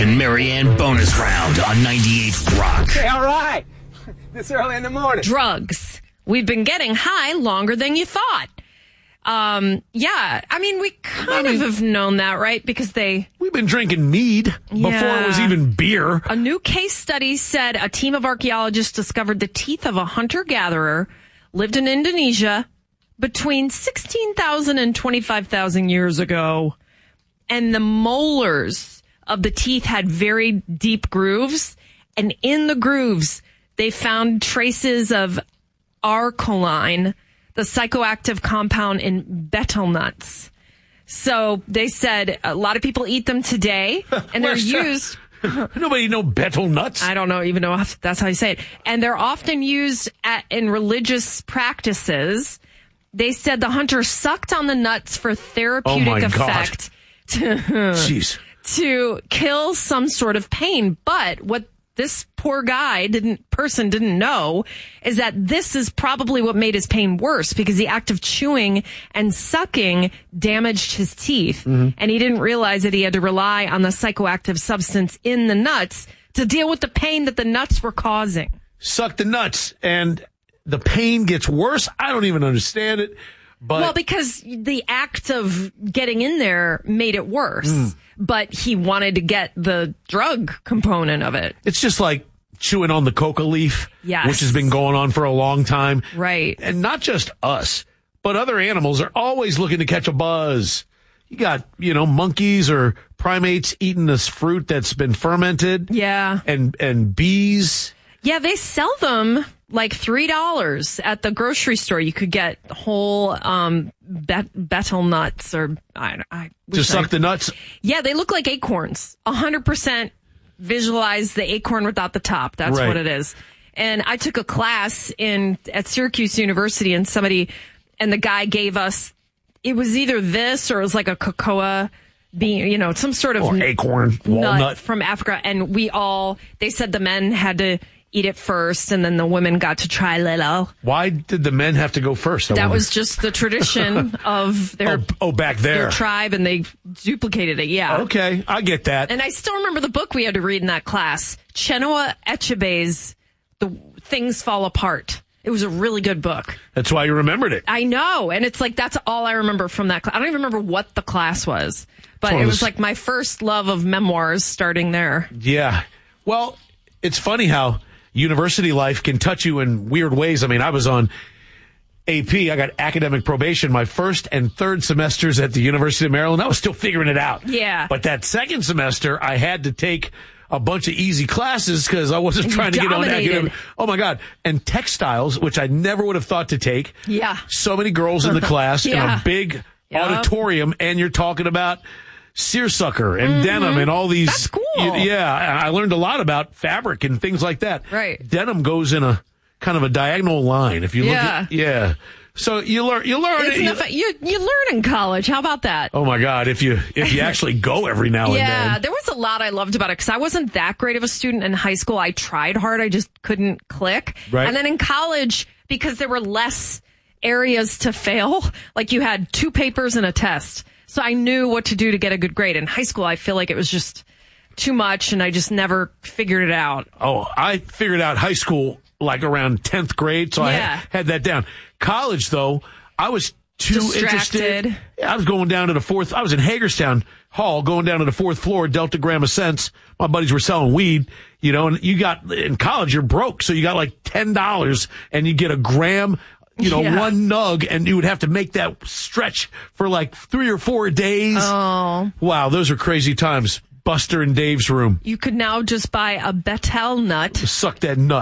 and Marianne bonus round on 98 Rock. Okay, all right. This early in the morning. Drugs. We've been getting high longer than you thought. Yeah, I mean, we kind of have known that, right? Because we've been drinking mead before it was even beer. A new case study said a team of archaeologists discovered the teeth of a hunter-gatherer lived in Indonesia between 16,000 and 25,000 years ago. And the molars of the teeth had very deep grooves. And in the grooves, they found traces of arcoline, the psychoactive compound in betel nuts. So they said a lot of people eat them today, and they're used. Nobody know betel nuts? I don't even know if that's how you say it. And they're often used in religious practices. They said the hunter sucked on the nuts for therapeutic effect to kill some sort of pain. But what this poor guy person didn't know is that this is probably what made his pain worse, because the act of chewing and sucking damaged his teeth. Mm-hmm. And he didn't realize that he had to rely on the psychoactive substance in the nuts to deal with the pain that the nuts were causing. Suck the nuts and the pain gets worse. I don't even understand it. But because the act of getting in there made it worse. But he wanted to get the drug component of it. It's just like chewing on the coca leaf, yes, which has been going on for a long time. Right. And not just us, but other animals are always looking to catch a buzz. You got, monkeys or primates eating this fruit that's been fermented. Yeah. And bees. Yeah, they sell them like $3 at the grocery store. You could get whole betel nuts, or to suck the nuts. Yeah, they look like acorns. 100% visualize the acorn without the top. That's right. What it is. And I took a class at Syracuse University, and the guy gave us, it was either this or it was like a cocoa bean, some sort of acorn, walnut from Africa. And they said the men had to eat it first, and then the women got to try little. Why did the men have to go first? That was just the tradition of their back there, their tribe, and they duplicated it. Yeah. Okay, I get that. And I still remember the book we had to read in that class, Chinua Achebe's "The Things Fall Apart." It was a really good book. That's why you remembered it. I know, and it's like that's all I remember from that class. I don't even remember what the class was, but it was like my first love of memoirs starting there. Yeah. Well, it's funny how university life can touch you in weird ways. I mean, I was on AP. I got academic probation my first and third semesters at the University of Maryland. I was still figuring it out. Yeah. But that second semester, I had to take a bunch of easy classes because I wasn't trying to get on academic. Oh, my God. And textiles, which I never would have thought to take. Yeah. So many girls in the class in a big auditorium, and you're talking about seersucker and denim and all these. That's cool. Yeah, I learned a lot about fabric and things like that. Right. Denim goes in a kind of a diagonal line. If you look at, so you learn. You learn in college. How about that? Oh my God! If you actually go every now and then. Yeah, there was a lot I loved about it because I wasn't that great of a student in high school. I tried hard. I just couldn't click. Right. And then in college, because there were less areas to fail, like you had 2 papers and a test. So I knew what to do to get a good grade. In high school, I feel like it was just too much, and I just never figured it out. Oh, I figured out high school like around 10th grade, so I had that down. College, though, I was too interested. I was going down to the 4th. I was in Hagerstown Hall, going down to the 4th floor, Delta Grama Cents. My buddies were selling weed, and you got, in college, you're broke, so you got like $10, and you get a gram, one nug, and you would have to make that stretch for like 3 or 4 days. Oh. Wow, those are crazy times. Buster and Dave's room. You could now just buy a betel nut. Suck that nut.